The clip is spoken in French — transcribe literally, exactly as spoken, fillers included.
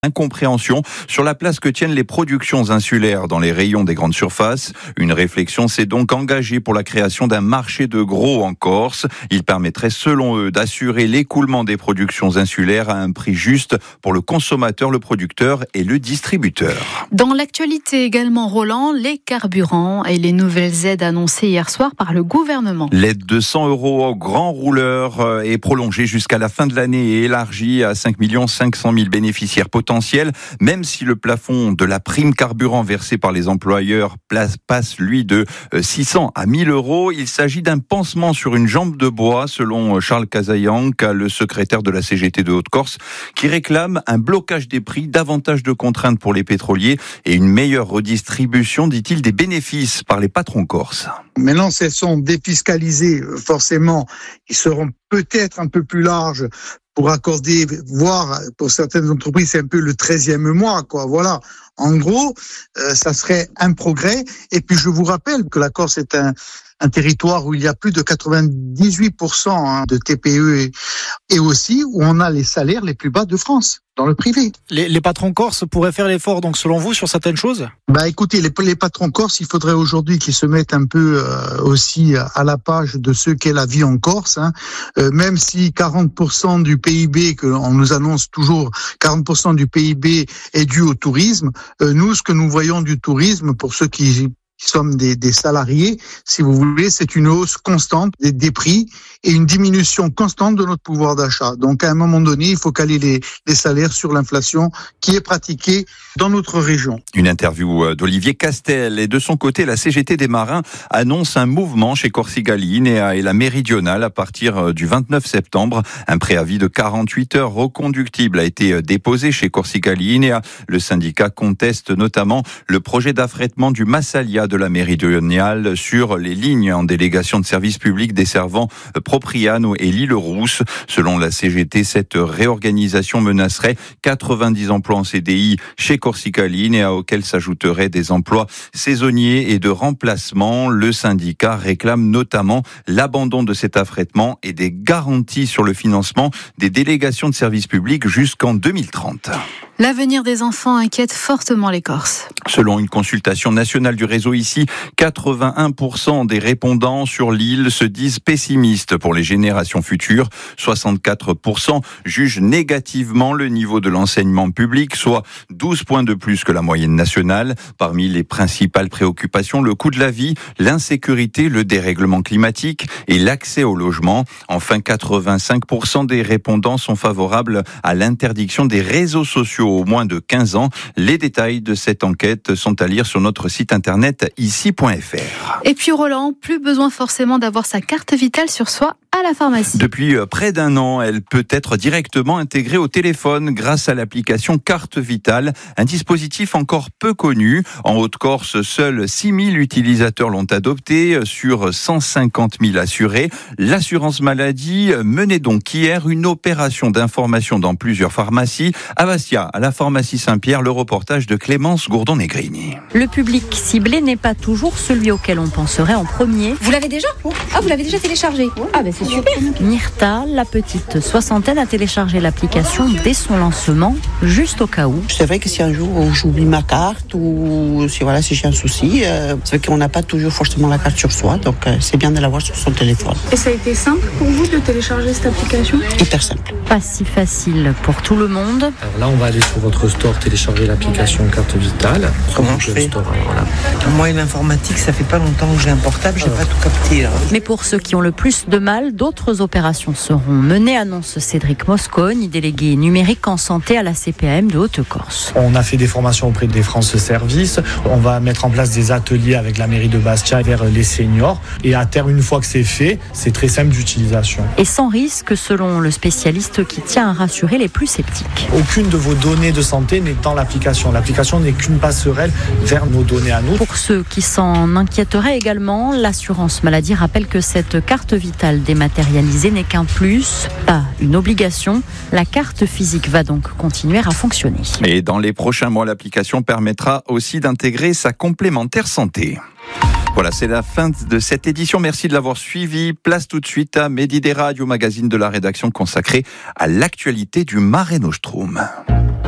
Incompréhension sur la place que tiennent les productions insulaires dans les rayons des grandes surfaces. Une réflexion s'est donc engagée pour la création d'un marché de gros en Corse. Il permettrait, selon eux, d'assurer l'écoulement des productions insulaires à un prix juste pour le consommateur, le producteur et le distributeur. Dans l'actualité également, Roland, les carburants et les nouvelles aides annoncées hier soir par le gouvernement. L'aide de cent euros aux grands rouleurs est prolongée jusqu'à la fin de l'année et élargie à cinq millions cinq cent mille bénéficiaires potentiels. Même si le plafond de la prime carburant versée par les employeurs passe, lui, de six cents à mille euros, il s'agit d'un pansement sur une jambe de bois, selon Charles Casaillanc, le secrétaire de la C G T de Haute-Corse, qui réclame un blocage des prix, davantage de contraintes pour les pétroliers et une meilleure redistribution, dit-il, des bénéfices par les patrons corses. Maintenant, si elles sont défiscalisées, forcément, ils seront peut-être un peu plus larges pour accorder, voire pour certaines entreprises, c'est un peu le treizième mois, quoi. Voilà. En gros, euh, ça serait un progrès. Et puis, je vous rappelle que la Corse est un, un territoire où il y a plus de quatre-vingt-dix-huit pour cent hein, de T P E et, et aussi où on a les salaires les plus bas de France. Dans le privé. Les, les patrons corses pourraient faire l'effort, donc selon vous, sur certaines choses ? Bah écoutez, les, les patrons corses, il faudrait aujourd'hui qu'ils se mettent un peu euh, aussi à la page de ce qu'est la vie en Corse. Hein. Euh, même si quarante pour cent du P I B, que on nous annonce toujours, quarante pour cent du P I B est dû au tourisme. Euh, nous, ce que nous voyons du tourisme, pour ceux qui qui sommes des, des salariés, si vous voulez, c'est une hausse constante des, des prix et une diminution constante de notre pouvoir d'achat. Donc, à un moment donné, il faut caler les, les salaires sur l'inflation qui est pratiquée dans notre région. Une interview d'Olivier Castel. Et de son côté, la C G T des marins annonce un mouvement chez Corsica Linea et la Méridionale à partir du vingt-neuf septembre. Un préavis de quarante-huit heures reconductible a été déposé chez Corsica Linea. Le syndicat conteste notamment le projet d'affrètement du Massalia de la Méridionale sur les lignes en délégation de service public desservant Propriano et l'île Rousse. Selon la C G T, cette réorganisation menacerait quatre-vingt-dix emplois en C D I chez Corsica Linea, auxquels s'ajouteraient des emplois saisonniers et de remplacement. Le syndicat réclame notamment l'abandon de cet affrètement et des garanties sur le financement des délégations de service public jusqu'en deux mille trente. L'avenir des enfants inquiète fortement les Corses. Selon une consultation nationale du réseau ici, quatre-vingt-un pour cent des répondants sur l'île se disent pessimistes pour les générations futures. soixante-quatre pour cent jugent négativement le niveau de l'enseignement public, soit douze points de plus que la moyenne nationale. Parmi les principales préoccupations, le coût de la vie, l'insécurité, le dérèglement climatique et l'accès au logement. Enfin, quatre-vingt-cinq pour cent des répondants sont favorables à l'interdiction des réseaux sociaux au moins de quinze ans. Les détails de cette enquête sont à lire sur notre site internet ici point f r. Et puis Roland, plus besoin forcément d'avoir sa carte vitale sur soi à la pharmacie. Depuis près d'un an, elle peut être directement intégrée au téléphone grâce à l'application Carte Vitale, un dispositif encore peu connu. En Haute-Corse, seuls six mille utilisateurs l'ont adopté sur cent cinquante mille assurés. L'assurance maladie menait donc hier une opération d'information dans plusieurs pharmacies. À Bastia, à la pharmacie Saint-Pierre, le reportage de Clémence Gourdon-Negrini. Le public ciblé n'est pas toujours celui auquel on penserait en premier. Vous l'avez déjà ? Ah, vous l'avez déjà téléchargé ? Ah, ben c'est super. Myrta, la petite soixantaine, a téléchargé l'application dès son lancement, juste au cas où. C'est vrai que si un jour j'oublie ma carte ou si, voilà, si j'ai un souci, euh, c'est vrai qu'on n'a pas toujours forcément la carte sur soi, donc euh, c'est bien de l'avoir sur son téléphone. Et ça a été simple pour vous de télécharger cette application ? Hyper simple. Pas si facile pour tout le monde. Alors là, on va aller sur votre store, télécharger l'application Carte Vitale. Comment je fais ? Store, voilà. Moi, l'informatique, ça fait pas longtemps que j'ai un portable, j'ai pas tout capté. Là. Mais pour ceux qui ont le plus de mal, d'autres opérations seront menées, annonce Cédric Moscone, délégué numérique en santé à la C P A M de Haute-Corse. On a fait des formations auprès des France Services. On va mettre en place des ateliers avec la mairie de Bastia vers les seniors. Et à terme, une fois que c'est fait, c'est très simple d'utilisation. Et sans risque, selon le spécialiste qui tient à rassurer les plus sceptiques. Aucune de vos données de santé n'est dans l'application. L'application n'est qu'une passerelle vers nos données à nous. Pour ceux qui s'en inquiéteraient également, l'assurance maladie rappelle que cette carte vitale dématérialisée n'est qu'un plus, pas une obligation. La carte physique va donc continuer à fonctionner. Et dans les prochains mois, l'application permettra aussi d'intégrer sa complémentaire santé. Voilà, c'est la fin de cette édition. Merci de l'avoir suivi. Place tout de suite à Medi des Radio, magazine de la rédaction consacré à l'actualité du Mare Nostrum.